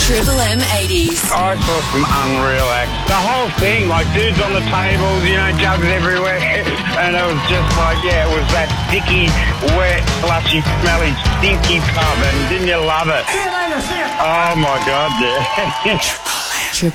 Triple M 80s. I saw some unreal acts. The whole thing, like dudes on the tables, jugs everywhere. And it was just like, it was that sticky, wet, slushy, smelly, stinky pub. And didn't you love it? See you later, see you. Oh my God, yeah.